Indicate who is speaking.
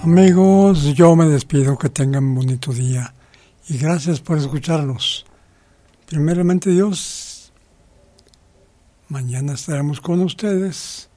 Speaker 1: Amigos, yo me despido, que tengan un bonito día y gracias por escucharnos. Primeramente Dios, mañana estaremos con ustedes